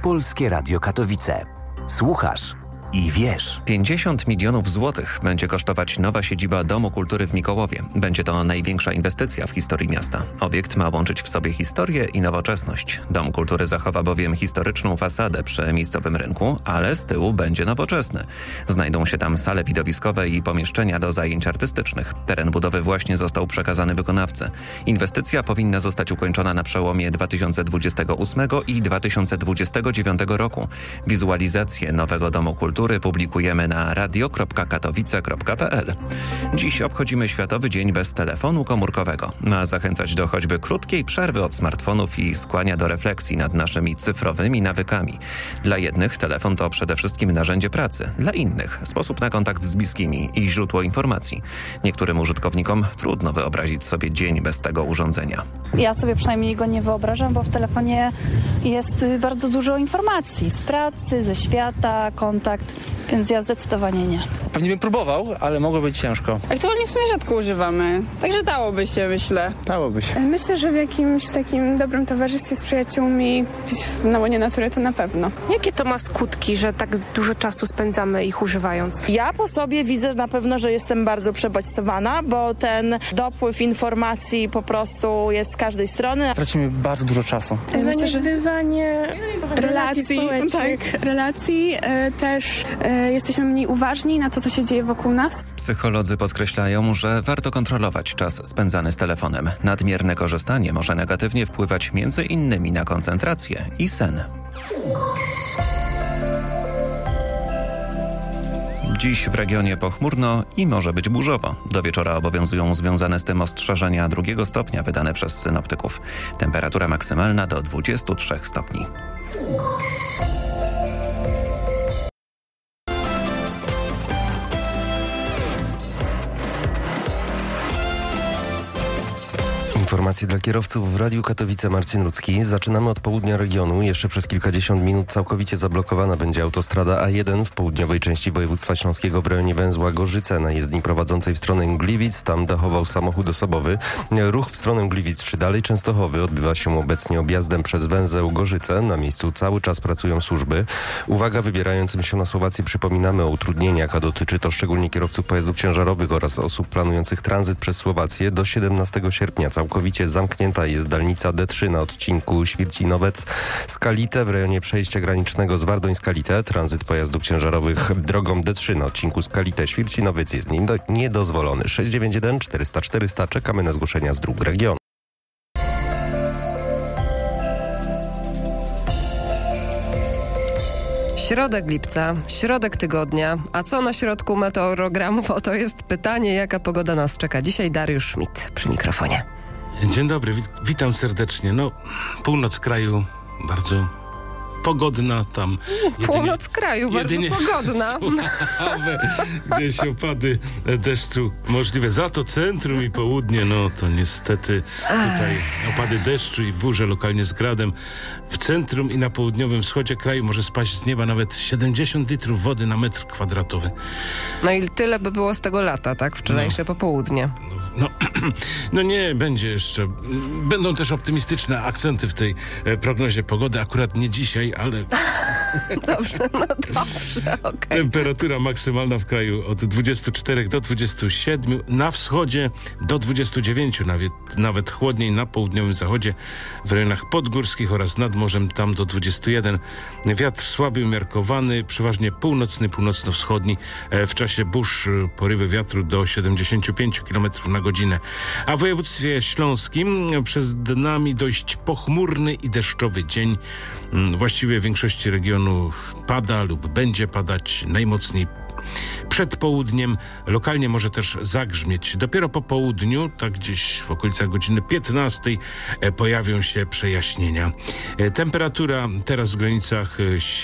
Polskie Radio Katowice. Słuchasz i wiesz. 50 milionów złotych będzie kosztować nowa siedziba Domu Kultury w Mikołowie. Będzie to największa inwestycja w historii miasta. Obiekt ma łączyć w sobie historię i nowoczesność. Dom Kultury zachowa bowiem historyczną fasadę przy miejscowym rynku, ale z tyłu będzie nowoczesny. Znajdą się tam sale widowiskowe i pomieszczenia do zajęć artystycznych. Teren budowy właśnie został przekazany wykonawcy. Inwestycja powinna zostać ukończona na przełomie 2028 i 2029 roku. Wizualizację nowego Domu Kultury publikujemy na radio.katowice.pl. Dziś obchodzimy Światowy Dzień bez telefonu komórkowego. Ma zachęcać do choćby krótkiej przerwy od smartfonów i skłania do refleksji nad naszymi cyfrowymi nawykami. Dla jednych telefon to przede wszystkim narzędzie pracy, dla innych sposób na kontakt z bliskimi i źródło informacji. Niektórym użytkownikom trudno wyobrazić sobie dzień bez tego urządzenia. Ja sobie przynajmniej go nie wyobrażam, bo w telefonie jest bardzo dużo informacji z pracy, ze świata, kontakt, więc ja zdecydowanie nie. Pewnie bym próbował, ale mogło być ciężko. Aktualnie w sumie rzadko używamy, także dałoby się, myślę. Dałoby się. Myślę, że w jakimś takim dobrym towarzystwie z przyjaciółmi, gdzieś na łonie natury to na pewno. Jakie to ma skutki, że tak dużo czasu spędzamy ich używając? Ja po sobie widzę na pewno, że jestem bardzo przebodźcowana, bo ten dopływ informacji po prostu jest z każdej strony. Tracimy bardzo dużo czasu. Zaniedbywanie relacji społecznych. Relacji też jesteśmy mniej uważni na to, co się dzieje wokół nas. Psycholodzy podkreślają, że warto kontrolować czas spędzany z telefonem. Nadmierne korzystanie może negatywnie wpływać między innymi na koncentrację i sen. Dziś w regionie pochmurno i może być burzowo. Do wieczora obowiązują związane z tym ostrzeżenia 2 stopnia wydane przez synoptyków. Temperatura maksymalna do 23 stopni. Informacje dla kierowców w Radiu Katowice. Marcin Ludzki. Zaczynamy od południa regionu. Jeszcze przez kilkadziesiąt minut całkowicie zablokowana będzie autostrada A1 w południowej części województwa śląskiego w rejonie węzła Gorzyce na jezdni prowadzącej w stronę Gliwic. Tam dachował samochód osobowy. Ruch w stronę Gliwic czy dalej Częstochowy odbywa się obecnie objazdem przez węzeł Gorzyce. Na miejscu cały czas pracują służby. Uwaga, wybierającym się na Słowację przypominamy o utrudnieniach, a dotyczy to szczególnie kierowców pojazdów ciężarowych oraz osób planujących tranzyt przez Słowację. Do 17 sierpnia całkowicie zamknięta jest dalnica D3 na odcinku Świercinowiec-Skalite w rejonie przejścia granicznego z Wardoń-Skalite. Tranzyt pojazdów ciężarowych drogą D3 na odcinku Skalite-Świercinowiec jest niedozwolony. 691 400 400. Czekamy na zgłoszenia z dróg regionu. Środek lipca, środek tygodnia. A co na środku meteorogramów? Oto jest pytanie, jaka pogoda nas czeka. Dzisiaj Dariusz Schmidt przy mikrofonie. Dzień dobry, witam serdecznie. Północ kraju bardzo pogodna tam. Północ kraju, bardzo pogodna. Gdzieś opady deszczu możliwe. Za to centrum i południe, to niestety tutaj opady deszczu i burze lokalnie z gradem. W centrum i na południowym wschodzie kraju może spaść z nieba nawet 70 litrów wody na metr kwadratowy. I tyle by było z tego lata, tak? Wczorajsze popołudnie. Nie, będzie jeszcze. Będą też optymistyczne akcenty w tej prognozie pogody. Akurat nie dzisiaj, ale... Dobrze, okej. Temperatura maksymalna w kraju od 24 do 27, na wschodzie do 29, nawet chłodniej na południowym zachodzie, w rejonach podgórskich oraz nad morzem tam do 21. Wiatr słaby umiarkowany, przeważnie północny, północno-wschodni. W czasie burz porywy wiatru do 75 km na godzinę. A w województwie śląskim przed nami dość pochmurny i deszczowy dzień. Właściwie w większości regionu pada lub będzie padać, najmocniej przed południem. Lokalnie może też zagrzmieć. Dopiero po południu, tak gdzieś w okolicach godziny 15 pojawią się przejaśnienia. Temperatura teraz w granicach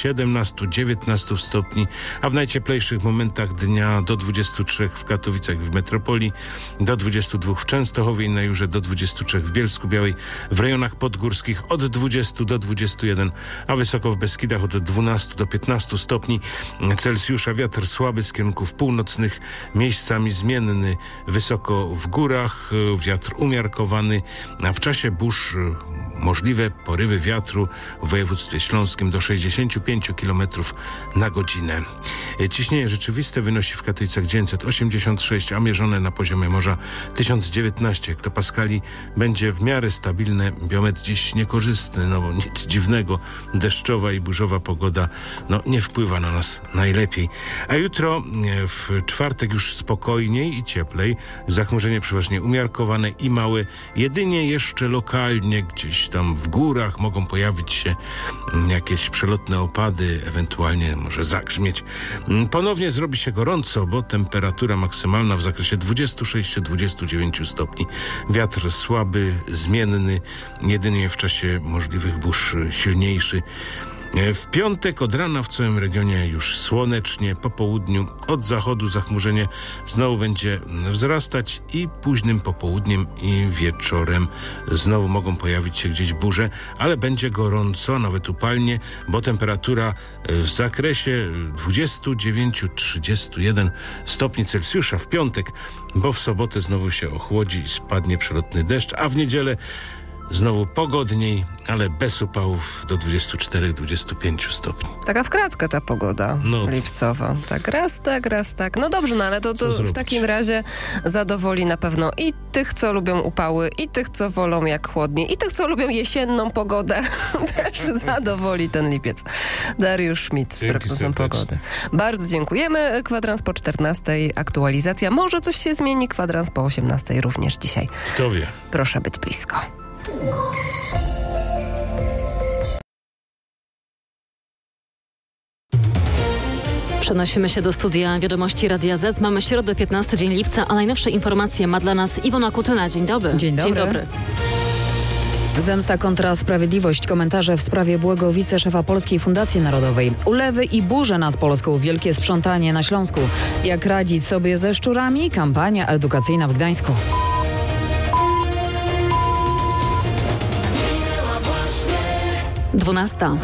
17-19 stopni, a w najcieplejszych momentach dnia do 23 w Katowicach w metropolii, do 22 w Częstochowie i na Jurze, do 23 w Bielsku-Białej, w rejonach podgórskich od 20 do 21, a wysoko w Beskidach od 12 do 15 stopni Celsjusza. Wiatr słaby z kierunków północnych, miejscami zmienny, wysoko w górach, wiatr umiarkowany, a w czasie burz możliwe porywy wiatru w województwie śląskim do 65 km na godzinę. Ciśnienie rzeczywiste wynosi w Katowicach 986, a mierzone na poziomie morza 1019 hektopaskali. Będzie w miarę stabilne. Biometr dziś niekorzystny, no bo nic dziwnego. Deszczowa i burzowa pogoda nie wpływa na nas najlepiej. A jutro w czwartek już spokojniej i cieplej. Zachmurzenie przeważnie umiarkowane i małe. Jedynie jeszcze lokalnie gdzieś tam w górach mogą pojawić się jakieś przelotne opady, ewentualnie może zagrzmieć. Ponownie zrobi się gorąco, bo temperatura maksymalna w zakresie 26-29 stopni. Wiatr słaby, zmienny, jedynie w czasie możliwych burz silniejszy. W piątek od rana w całym regionie już słonecznie, po południu od zachodu zachmurzenie znowu będzie wzrastać i późnym popołudniem i wieczorem znowu mogą pojawić się gdzieś burze, ale będzie gorąco, nawet upalnie, bo temperatura w zakresie 29-31 stopni Celsjusza w piątek, bo w sobotę znowu się ochłodzi i spadnie przelotny deszcz, a w niedzielę znowu pogodniej, ale bez upałów do 24-25 stopni. Taka wkratka ta pogoda lipcowa. Tak raz tak. No dobrze, ale to w takim razie zadowoli na pewno i tych, co lubią upały, i tych, co wolą jak chłodniej, i tych, co lubią jesienną pogodę. Też zadowoli ten lipiec. Dariusz Schmidt z prognozą pogody. Bardzo dziękujemy. Kwadrans po 14. Aktualizacja. Może coś się zmieni. Kwadrans po 18. również dzisiaj. Kto wie? Proszę być blisko. Przenosimy się do studia Wiadomości Radia Z. Mamy środę, 15 dzień lipca, a najnowsze informacje ma dla nas Iwona Kutyna. Dzień dobry. Dzień dobry. Zemsta kontra sprawiedliwość. Komentarze w sprawie byłego wiceszefa Polskiej Fundacji Narodowej. Ulewy i burze nad Polską. Wielkie sprzątanie na Śląsku. Jak radzić sobie ze szczurami? Kampania edukacyjna w Gdańsku. Dwunasta.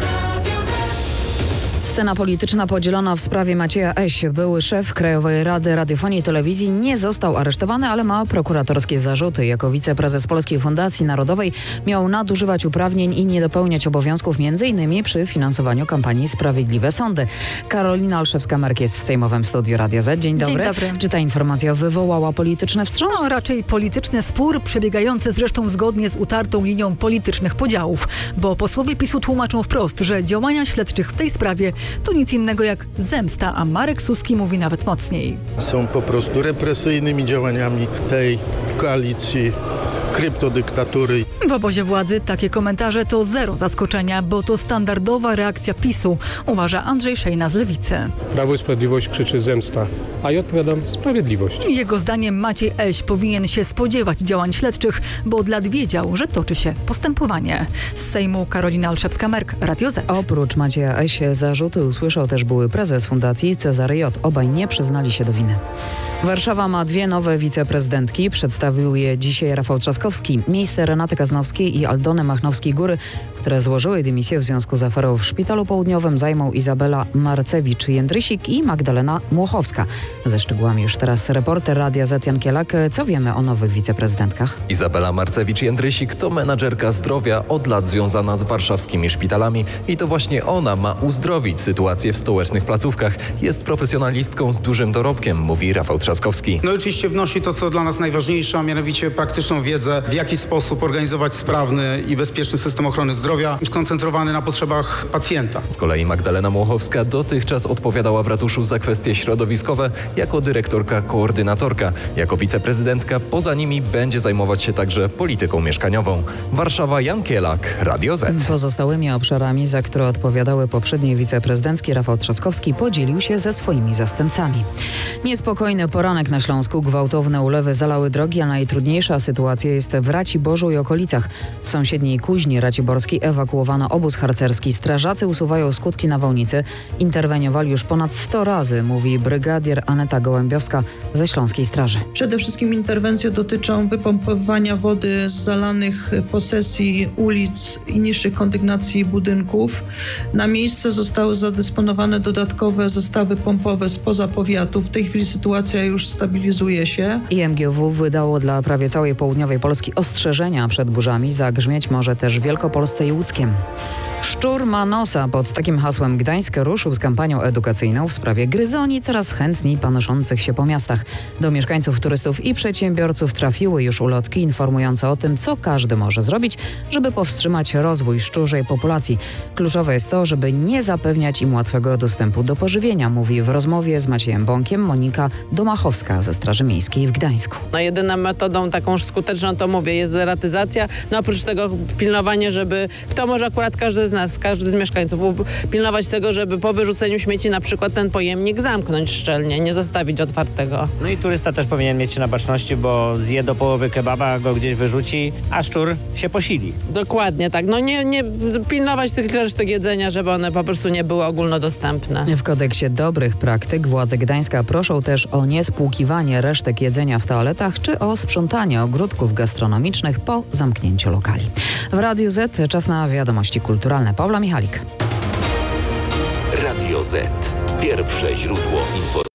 Scena polityczna podzielona w sprawie Macieja Eś. Były szef Krajowej Rady Radiofonii i Telewizji nie został aresztowany, ale ma prokuratorskie zarzuty. Jako wiceprezes Polskiej Fundacji Narodowej miał nadużywać uprawnień i nie dopełniać obowiązków m.in. przy finansowaniu kampanii Sprawiedliwe Sądy. Karolina Olszewska-Merk jest w sejmowym studiu Radia Z. Dzień dobry. Dzień dobry. Czy ta informacja wywołała polityczny wstrząs? Raczej polityczny spór, przebiegający zresztą zgodnie z utartą linią politycznych podziałów. Bo posłowie PiS-u tłumaczą wprost, że działania śledczych w tej sprawie to nic innego jak zemsta, a Marek Suski mówi nawet mocniej. Są po prostu represyjnymi działaniami tej koalicji kryptodyktatury. W obozie władzy takie komentarze to zero zaskoczenia, bo to standardowa reakcja PiS-u, uważa Andrzej Szejna z Lewicy. Prawo i Sprawiedliwość krzyczy zemsta, a ja odpowiadam sprawiedliwość. Jego zdaniem Maciej Eś powinien się spodziewać działań śledczych, bo od lat wiedział, że toczy się postępowanie. Z Sejmu Karolina Olszewska-Merk, Radio Z. Oprócz Macieja Eś zarzuty usłyszał też były prezes Fundacji Cezary J. Obaj nie przyznali się do winy. Warszawa ma 2 nowe wiceprezydentki. Przedstawił je dzisiaj Rafał Trzaskowski. Miejsce Renaty Kaznowskiej i Aldony Machnowskiej-Góry, które złożyły dymisję w związku z aferą w Szpitalu Południowym, zajmą Izabela Marcewicz-Jędrysik i Magdalena Młochowska. Ze szczegółami już teraz reporter Radia Z Jan Kielak. Co wiemy o nowych wiceprezydentkach? Izabela Marcewicz-Jędrysik to menadżerka zdrowia od lat związana z warszawskimi szpitalami i to właśnie ona ma uzdrowić sytuację w stołecznych placówkach. Jest profesjonalistką z dużym dorobkiem, mówi Rafał Trzaskowski. No oczywiście wnosi to, co dla nas najważniejsze, a mianowicie praktyczną wiedzę, w jaki sposób organizować sprawny i bezpieczny system ochrony zdrowia, skoncentrowany na potrzebach pacjenta. Z kolei Magdalena Młochowska dotychczas odpowiadała w ratuszu za kwestie środowiskowe jako dyrektorka koordynatorka. Jako wiceprezydentka poza nimi będzie zajmować się także polityką mieszkaniową. Warszawa, Jan Kielak, Radio Z. Pozostałymi obszarami, za które odpowiadały poprzednie wiceprezydenckie, Rafał Trzaskowski podzielił się ze swoimi zastępcami. Niespokojny poranek na Śląsku. Gwałtowne ulewy zalały drogi, a najtrudniejsza sytuacja jest w Raciborzu i okolicach. W sąsiedniej Kuźni Raciborskiej ewakuowano obóz harcerski. Strażacy usuwają skutki nawałnicy. Interweniowali już ponad 100 razy, mówi brygadier Aneta Gołębiowska ze Śląskiej Straży. Przede wszystkim interwencje dotyczą wypompowania wody z zalanych posesji, ulic i niższych kondygnacji budynków. Na miejsce zostały zadysponowane dodatkowe zestawy pompowe spoza powiatu. W tej chwili sytuacja już stabilizuje się. IMGW wydało dla prawie całej południowej Polski Polski ostrzeżenia przed burzami. Zagrzmieć może też w Wielkopolsce i Łódzkiem. Szczur ma nosa. Pod takim hasłem Gdańsk ruszył z kampanią edukacyjną w sprawie gryzoni coraz chętniej panoszących się po miastach. Do mieszkańców, turystów i przedsiębiorców trafiły już ulotki informujące o tym, co każdy może zrobić, żeby powstrzymać rozwój szczurzej populacji. Kluczowe jest to, żeby nie zapewniać im łatwego dostępu do pożywienia, mówi w rozmowie z Maciejem Bąkiem Monika Domachowska ze Straży Miejskiej w Gdańsku. Jedyną metodą taką skuteczną, to mówię, jest deratyzacja. Oprócz tego pilnowanie, żeby kto może akurat każdy z nas, każdy z mieszkańców pilnować tego, żeby po wyrzuceniu śmieci na przykład ten pojemnik zamknąć szczelnie, nie zostawić otwartego. No i turysta też powinien mieć na baczności, bo zje do połowy kebaba, go gdzieś wyrzuci, a szczur się posili. Dokładnie tak. No nie pilnować tych resztek jedzenia, żeby one po prostu nie były ogólnodostępne. W kodeksie dobrych praktyk władze Gdańska proszą też o niespłukiwanie resztek jedzenia w toaletach czy o sprzątanie ogródków gastronomicznych po zamknięciu lokali. W Radiu Z czas na wiadomości kulturalne. Paula Michalik. Radio Z. Pierwsze źródło informacji.